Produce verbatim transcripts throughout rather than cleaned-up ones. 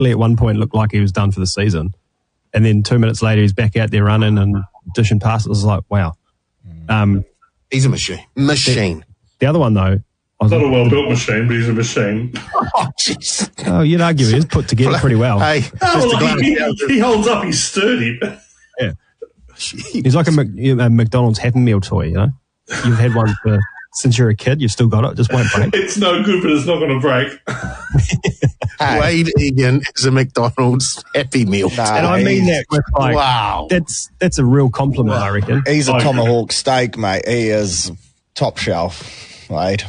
at one point looked like he was done for the season. And then two minutes later, he's back out there running and dishing passes. It was like, wow. Um, he's a machine. Machine. The, the other one, though. He's not a well-built machine, but he's a machine. Oh, jeez. Oh, you'd argue he is put together pretty well. Hey, oh, well, he, he, he holds up. He's sturdy. Yeah. He's like a, a McDonald's Happy Meal toy, you know? You've had one for... Since you're a kid, you've still got it. Just won't break. It's no good, but it's not going to break. Wade Egan is a McDonald's Happy Meal. No, and I mean that with like, wow. That's that's a real compliment, I reckon. He's a Oh, tomahawk steak, mate. He is top shelf, Wade.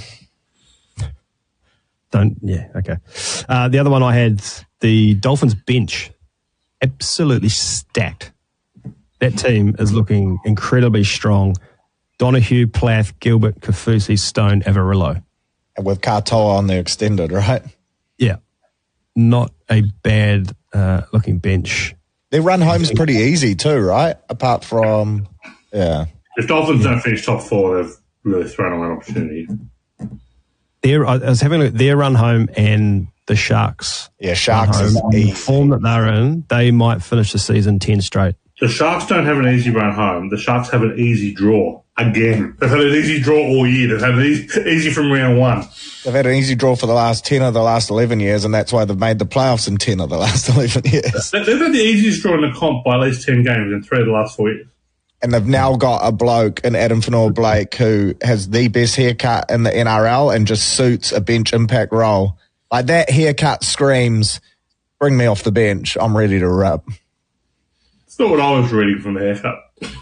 Don't, yeah, okay. Uh, the other one I had, the Dolphins bench, absolutely stacked. That team is looking incredibly strong. Donahue, Plath, Gilbert, Kafusi, Stone, Avarillo. And with Katoa on the extended, right? Yeah. Not a bad uh, looking bench. Their run home's pretty easy too, right? Apart from, yeah. If Dolphins don't finish top four, they've really thrown away an opportunity. Their, I was having a look, their run home and the Sharks. Yeah, Sharks run is home, easy. the form that they're in, they might finish the season ten straight. The Sharks don't have an easy run home. The Sharks have an easy draw. Again. They've had an easy draw all year. They've had an easy, easy from round one. They've had an easy draw for the last ten of the last eleven years, and that's why they've made the playoffs in ten of the last eleven years. They've had the easiest draw in the comp by at least ten games in three of the last four years. And they've now got a bloke in Adam Fanor-Blake who has the best haircut in the N R L and just suits a bench impact role. Like, that haircut screams, bring me off the bench. I'm ready to rip. It's not what I was reading from the haircut.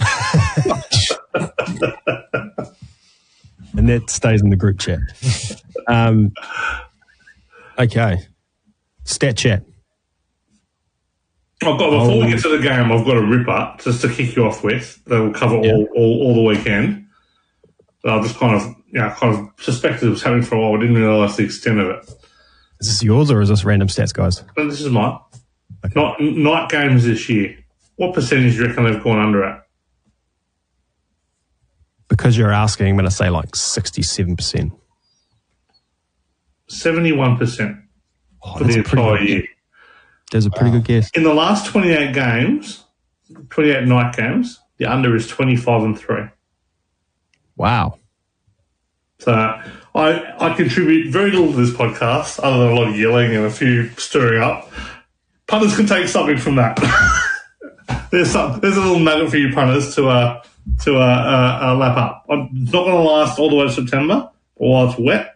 And that stays in the group chat. Um, okay. Stat chat. I've got, before oh. we get to the game, I've got a ripper just to kick you off with that will cover yeah. all, all, all the weekend. So I just kind of, you know, kind of suspected it was happening for a while. I didn't realise the extent of it. Is this yours or is this random stats, guys? But this is mine. Okay. Night, night games this year. What percentage do you reckon they've gone under at? Because you're asking, I'm going to say like sixty-seven percent. seventy-one percent oh, for the entire year. There's a pretty wow. good guess. In the last twenty-eight games, twenty-eight night games, the under is twenty-five and three. Wow. So I I contribute very little to this podcast other than a lot of yelling and a few stirring up. Punters can take something from that. there's some, there's a little nugget for you punters to uh to uh, uh, uh lap up. It's not going to last all the way to September, but while it's wet,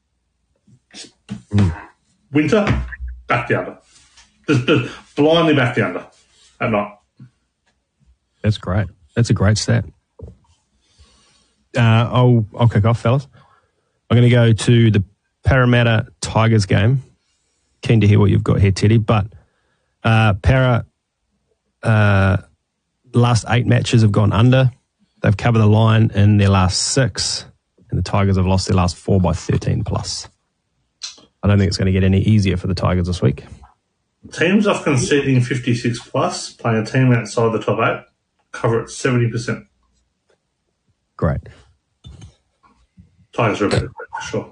mm. winter, back the under. Just, just blindly back the under at night. That's great. That's a great stat. Uh, I'll I'll kick off, fellas. I'm going to go to the Parramatta Tigers game. Keen to hear what you've got here, Teddy. But uh, Para, uh, last eight matches have gone under. They've covered the line in their last six, and the Tigers have lost their last four by thirteen plus. I don't think it's going to get any easier for the Tigers this week. Teams off conceding fifty-six plus, playing a team outside the top eight, cover at seventy percent. Great. Tigers are a better for sure.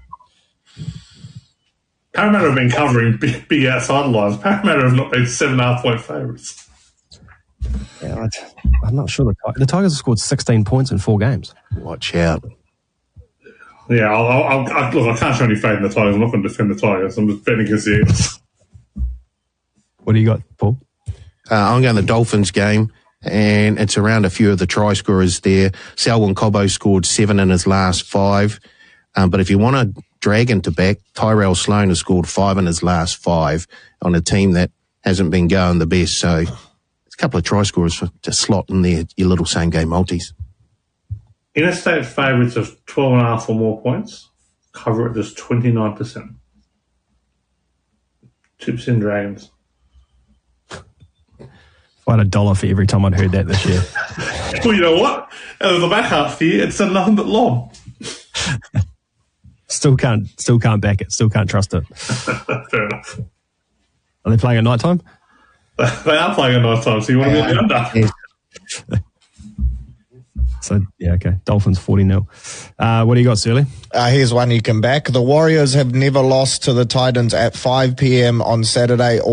Parramatta have been covering big, big outside lines. Parramatta have not been seven and a half point favourites. Yeah, I'm not sure. The, the Tigers have scored sixteen points in four games. Watch out. Yeah, I'll, I'll, I'll, look, I can't show any faith in the Tigers. I'm not going to defend the Tigers. I'm just betting against the Eagles. What do you got, Paul? Uh, I'm going the Dolphins game, and it's around a few of the try scorers there. Selwyn Cobbo scored seven in his last five. Um, but if you want a dragon to back, Tyrell Sloan has scored five in his last five on a team that hasn't been going the best. So it's a couple of try scorers for, to slot in there, your little same-game multis. Interstate favourites of twelve and a half or more points, cover at just twenty-nine percent. two percent Dragons. If I had a dollar for every time I'd heard that this year. Well, you know what? Out of the back half of the year, it's done nothing but lob. Still can't, still can't back it. Still can't trust it. Fair enough. Are they playing at night time? They are playing at night time, so you want to be on the under. So, yeah, okay. Dolphins forty nil. Uh, what do you got, Surly? Uh, here's one you can back. The Warriors have never lost to the Titans at five p.m. on Saturday